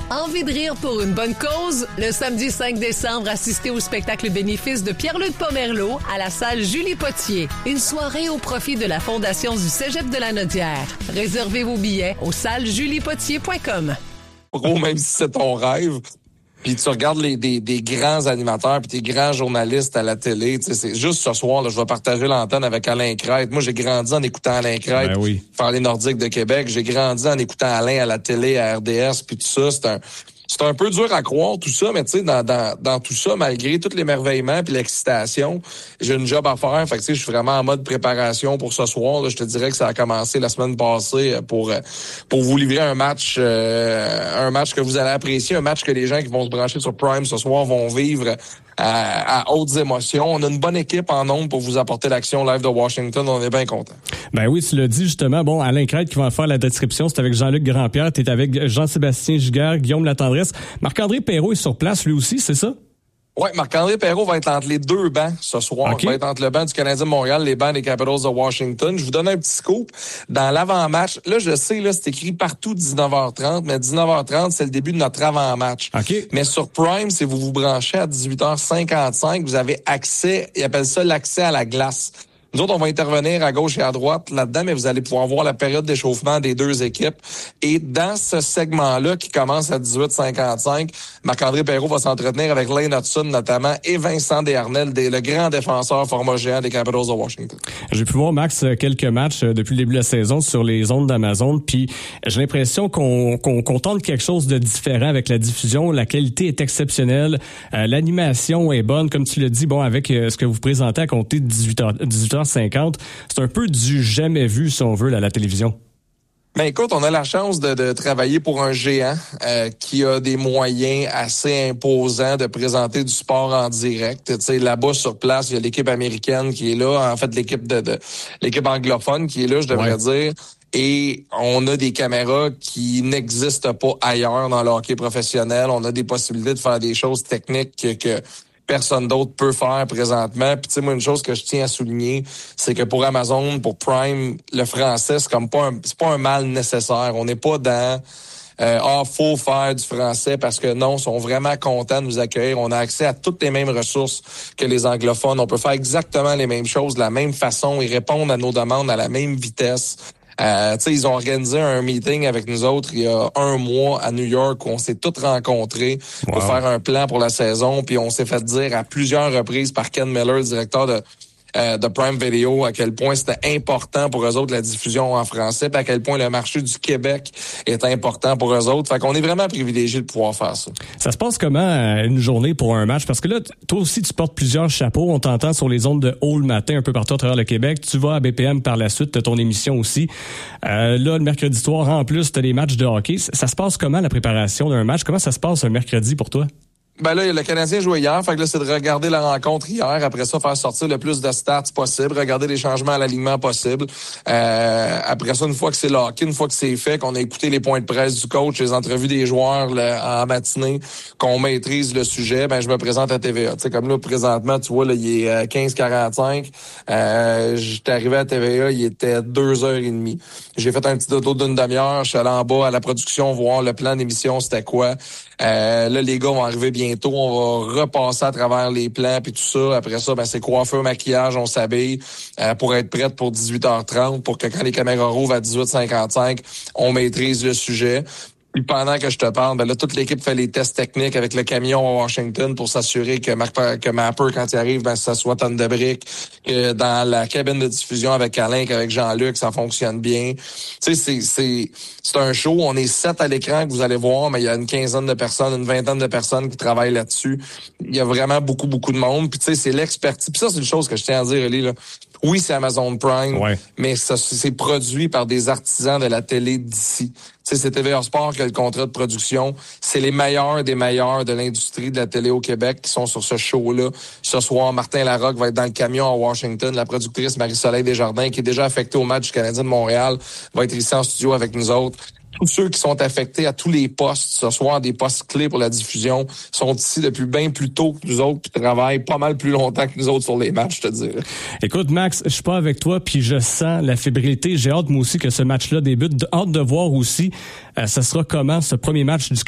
Envie de rire pour une bonne cause? Le samedi 5 décembre, assistez au spectacle bénéfice de Pierre-Luc Pomerleau à la salle Julie Potier. Une soirée au profit de la Fondation du Cégep de la Nodière. Réservez vos billets au salesjuliepotier.com. Même si c'est ton rêve, puis tu regardes des grands animateurs puis des grands journalistes à la télé, tu sais, c'est juste ce soir, là, je vais partager l'antenne avec Alain Crête. Moi, j'ai grandi en écoutant Alain Crête faire les Nordiques de Québec. J'ai grandi en écoutant Alain à la télé, à RDS, puis tout ça. C'est un peu dur à croire, tout ça, mais tu sais, dans tout ça, malgré tous l'émerveillement puis l'excitation, j'ai une job à faire. Fait que tu sais, je suis vraiment en mode préparation pour ce soir. Là, je te dirais que ça a commencé la semaine passée pour vous livrer un match que vous allez apprécier, un match que les gens qui vont se brancher sur Prime ce soir vont vivre à hautes émotions. On a une bonne équipe en nombre pour vous apporter l'action live de Washington. On est bien contents. Ben oui, tu l'as dit justement. Bon, Alain Crête qui va faire la description, c'est avec Jean-Luc Grandpierre. T'es avec Jean-Sébastien Giguère, Guillaume Latendresse. Marc-André Perrault est sur place lui aussi, c'est ça? Oui, Marc-André Perrault va être entre les deux bancs ce soir. Okay. Il va être entre le banc du Canadien de Montréal, les bancs des Capitals de Washington. Je vous donne un petit scoop. Dans l'avant-match, là, je sais, là, c'est écrit partout 19h30, mais 19h30, c'est le début de notre avant-match. Okay. Mais sur Prime, si vous vous branchez à 18h55, vous avez accès, ils appellent ça l'accès à la glace. Nous autres, on va intervenir à gauche et à droite là-dedans, mais vous allez pouvoir voir la période d'échauffement des deux équipes. Et dans ce segment-là, qui commence à 18h55, Marc-André Perrault va s'entretenir avec Lane Hudson notamment et Vincent Desharnais, le grand défenseur format géant des Capitals de Washington. J'ai pu voir, Max, quelques matchs depuis le début de la saison sur les ondes d'Amazon, puis j'ai l'impression qu'on tente quelque chose de différent avec la diffusion. La qualité est exceptionnelle, l'animation est bonne, comme tu l'as dit, bon, avec ce que vous présentez à compter de 18h50, c'est un peu du jamais vu, si on veut, à la télévision. Ben écoute, on a la chance de travailler pour un géant qui a des moyens assez imposants de présenter du sport en direct. Tu sais, là-bas sur place, il y a l'équipe américaine qui est là, en fait l'équipe l'équipe anglophone qui est là, je devrais dire. Et on a des caméras qui n'existent pas ailleurs dans le hockey professionnel. On a des possibilités de faire des choses techniques que personne d'autre peut faire présentement. Puis tu sais, moi, une chose que je tiens à souligner, c'est que pour Amazon, pour Prime, le français, c'est pas un mal nécessaire. On n'est pas dans faut faire du français parce que non, ils sont vraiment contents de nous accueillir. On a accès à toutes les mêmes ressources que les anglophones. On peut faire exactement les mêmes choses de la même façon et répondre à nos demandes à la même vitesse. Ils ont organisé un meeting avec nous autres il y a un mois à New York où on s'est tous rencontrés pour faire un plan pour la saison. Puis on s'est fait dire à plusieurs reprises par Ken Miller, directeur de Prime Video, à quel point c'était important pour eux autres la diffusion en français, puis à quel point le marché du Québec est important pour eux autres. Fait qu'on est vraiment privilégiés de pouvoir faire ça. Ça se passe comment une journée pour un match? Parce que là, toi aussi, tu portes plusieurs chapeaux. On t'entend sur les ondes de haut le matin, un peu partout à travers le Québec. Tu vas à BPM par la suite, t'as ton émission aussi. Là, le mercredi soir, en plus, t'as des matchs de hockey. Ça se passe comment, la préparation d'un match? Comment ça se passe un mercredi pour toi? Ben là, le Canadien jouait hier, fait que là, c'est de regarder la rencontre hier, après ça, faire sortir le plus de stats possible, regarder les changements à l'alignement possible. Après ça, une fois que c'est locké, une fois que c'est fait, qu'on a écouté les points de presse du coach, les entrevues des joueurs en matinée, qu'on maîtrise le sujet, ben je me présente à TVA. Tu sais, comme là, présentement, tu vois, là, il est 15h45. J'étais arrivé à TVA, il était 2h30. J'ai fait un petit auto d'une demi-heure, je suis allé en bas à la production voir le plan d'émission, c'était quoi. Là, les gars vont arriver bientôt. On va repasser à travers les plans puis tout ça. Après ça, ben c'est coiffeur, maquillage, on s'habille pour être prête pour 18h30 pour que quand les caméras rouvrent à 18h55, on maîtrise le sujet. Puis pendant que je te parle, ben là, toute l'équipe fait les tests techniques avec le camion à Washington pour s'assurer que Mapper, quand il arrive, ben ça soit tonne de briques. Que dans la cabine de diffusion avec Alain, qu'avec Jean-Luc, ça fonctionne bien. Tu sais, c'est un show. On est 7 à l'écran que vous allez voir, mais il y a une quinzaine de personnes, une vingtaine de personnes qui travaillent là-dessus. Il y a vraiment beaucoup de monde. Puis tu sais, c'est l'expertise. Puis ça, c'est une chose que je tiens à dire, Elie, là. Oui, c'est Amazon Prime, mais ça, c'est produit par des artisans de la télé d'ici. Tu sais, c'est TVA Sport qui a le contrat de production. C'est les meilleurs des meilleurs de l'industrie de la télé au Québec qui sont sur ce show-là. Ce soir, Martin Larocque va être dans le camion à Washington. La productrice Marie-Soleil Desjardins, qui est déjà affectée au match du Canadien de Montréal, va être ici en studio avec nous autres. Tous ceux qui sont affectés à tous les postes ce soir, des postes clés pour la diffusion, sont ici depuis bien plus tôt que nous autres, puis travaillent pas mal plus longtemps que nous autres sur les matchs, je te dirais. Écoute, Max, je suis pas avec toi, puis je sens la fébrilité. J'ai hâte, moi aussi, que ce match-là débute. Hâte de voir aussi, ça sera comment ce premier match du